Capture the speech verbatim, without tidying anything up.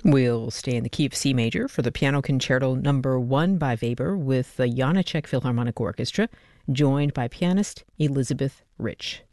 We'll stay in the key of C major for the Piano Concerto Number One by Weber with the Janáček Philharmonic Orchestra, joined by pianist Elizabeth Rich.